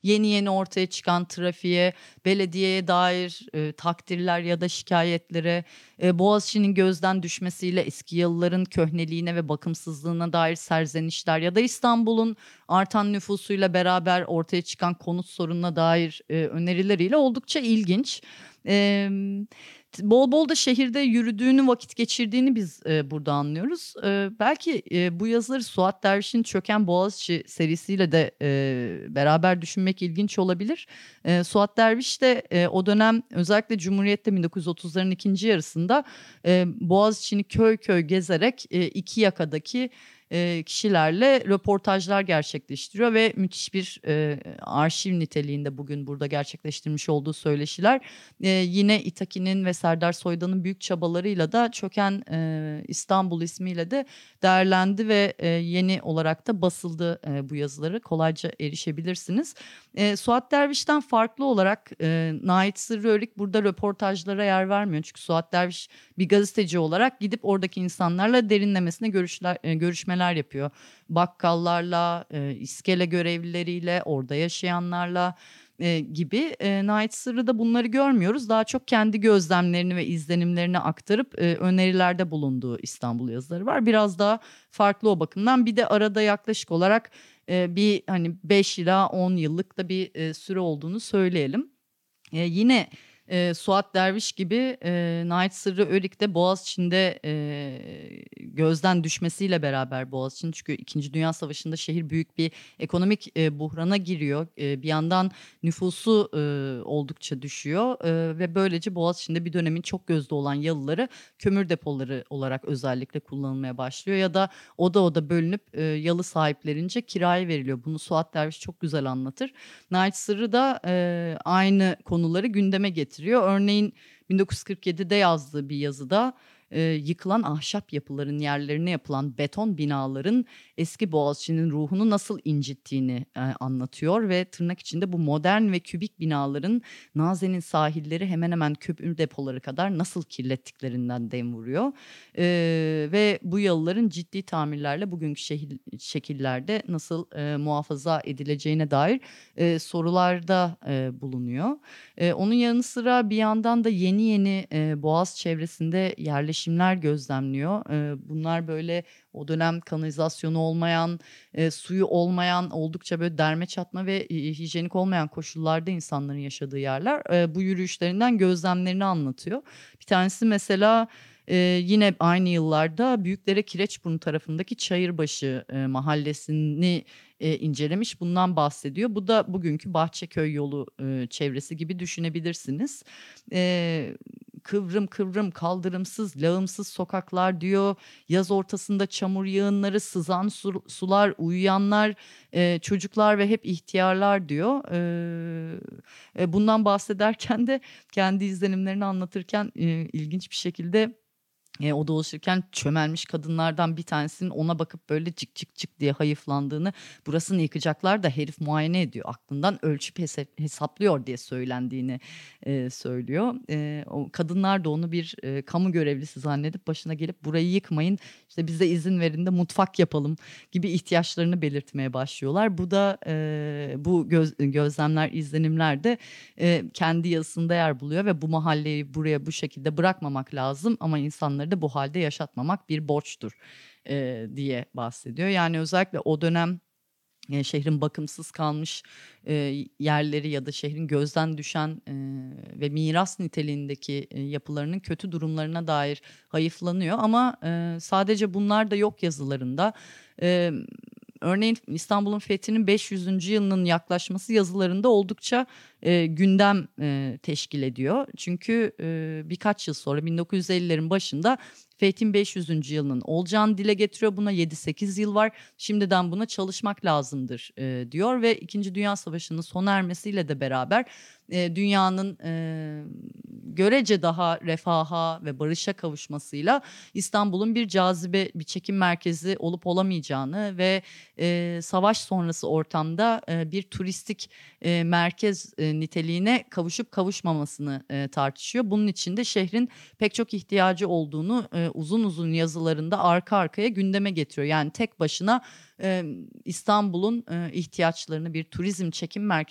yeni yeni ortaya çıkan trafiğe, belediyeye dair takdirler ya da şikayetlere, Boğaziçi'nin gözden düşmesiyle eski yılların köhneliğine ve bakımsızlığına dair serzenişler ya da İstanbul'un artan nüfusuyla beraber ortaya çıkan konut sorununa dair önerileriyle oldukça ilginç. Emm, Bol bol da şehirde yürüdüğünü, vakit geçirdiğini biz burada anlıyoruz. Belki bu yazıları Suat Derviş'in Çöken Boğaziçi serisiyle de beraber düşünmek ilginç olabilir. Suat Derviş de o dönem özellikle Cumhuriyet'te 1930'ların ikinci yarısında Boğaziçi'ni köy köy gezerek iki yakadaki kişilerle röportajlar gerçekleştiriyor ve müthiş bir arşiv niteliğinde bugün burada gerçekleştirmiş olduğu söyleşiler yine İtaki'nin ve Serdar Soydan'ın büyük çabalarıyla da Çöken İstanbul ismiyle de değerlendi ve yeni olarak da basıldı bu yazıları. Kolayca erişebilirsiniz. Suat Derviş'ten farklı olarak Nait Sırrı Örük burada röportajlara yer vermiyor. Çünkü Suat Derviş bir gazeteci olarak gidip oradaki insanlarla derinlemesine görüşmeler yapıyor. Bakkallarla, iskele görevlileriyle, orada yaşayanlarla gibi. Nait Sırrı'da bunları görmüyoruz. Daha çok kendi gözlemlerini ve izlenimlerini aktarıp önerilerde bulunduğu İstanbul yazıları var. Biraz daha farklı o bakımdan. Bir de arada yaklaşık olarak bir hani 5 ila 10 yıllık da bir süre olduğunu söyleyelim. Yine Suat Derviş gibi Nait Sırrı Örük de Boğaziçi'nde gözden düşmesiyle beraber Boğaziçi'nin çünkü İkinci Dünya Savaşı'nda şehir büyük bir ekonomik buhrana giriyor. Bir yandan nüfusu oldukça düşüyor ve böylece Boğaziçi'nde bir dönemin çok gözde olan yalıları kömür depoları olarak özellikle kullanılmaya başlıyor ya da oda oda bölünüp yalı sahiplerince kiraya veriliyor. Bunu Suat Derviş çok güzel anlatır. Nait Sırrı da aynı konuları gündeme getiriyor. Örneğin 1947'de yazdığı bir yazıda yıkılan ahşap yapıların yerlerine yapılan beton binaların eski Boğaziçi'nin ruhunu nasıl incittiğini anlatıyor ve tırnak içinde bu modern ve kübik binaların Naze'nin sahilleri hemen hemen kömür depoları kadar nasıl kirlettiklerinden dem vuruyor. Ve bu yalıların ciddi tamirlerle bugünkü şekillerde nasıl muhafaza edileceğine dair sorularda bulunuyor. Onun yanı sıra bir yandan da yeni yeni Boğaz çevresinde yerleşimler gözlemliyor. Bunlar böyle o dönem kanalizasyonu olmayan, suyu olmayan, oldukça böyle derme çatma ve hijyenik olmayan koşullarda insanların yaşadığı yerler. Bu yürüyüşlerinden gözlemlerini anlatıyor. Bir tanesi mesela yine aynı yıllarda Büyükdere Kireçburnu tarafındaki Çayırbaşı mahallesini incelemiş. Bundan bahsediyor. Bu da bugünkü Bahçeköy yolu çevresi gibi düşünebilirsiniz. Kıvrım kıvrım, kaldırımsız, lağımsız sokaklar diyor. Yaz ortasında çamur yığınları, sızan sular, uyuyanlar, çocuklar ve hep ihtiyarlar diyor. Bundan bahsederken de kendi izlenimlerini anlatırken ilginç bir şekilde o dolaşırken çömelmiş kadınlardan bir tanesinin ona bakıp böyle cık cık cık diye hayıflandığını, burasını yıkacaklar da herif muayene ediyor, aklından ölçüp hesaplıyor diye söylendiğini söylüyor. O kadınlar da onu bir kamu görevlisi zannedip başına gelip burayı yıkmayın, işte bize izin verin de mutfak yapalım gibi ihtiyaçlarını belirtmeye başlıyorlar. Bu da bu gözlemler, izlenimler de kendi yazısında yer buluyor ve bu mahalleyi buraya bu şekilde bırakmamak lazım ama insanları da bu halde yaşatmamak bir borçtur diye bahsediyor. Yani özellikle o dönem şehrin bakımsız kalmış yerleri ya da şehrin gözden düşen ve miras niteliğindeki yapılarının kötü durumlarına dair hayıflanıyor. Ama sadece bunlar da yok yazılarında. E, Örneğin İstanbul'un fethinin 500. yılının yaklaşması yazılarında oldukça gündem teşkil ediyor. Çünkü birkaç yıl sonra 1950'lerin başında Fethin 500. yılının olacağını dile getiriyor. Buna 7-8 yıl var. Şimdiden buna çalışmak lazımdır diyor ve İkinci Dünya Savaşı'nın sona ermesiyle de beraber dünyanın görece daha refaha ve barışa kavuşmasıyla İstanbul'un bir cazibe, bir çekim merkezi olup olamayacağını ve savaş sonrası ortamda bir turistik merkez niteliğine kavuşup kavuşmamasını tartışıyor. Bunun için de şehrin pek çok ihtiyacı olduğunu uzun uzun yazılarında arka arkaya gündeme getiriyor. Yani tek başına İstanbul'un ihtiyaçlarını bir turizm çekim merkezi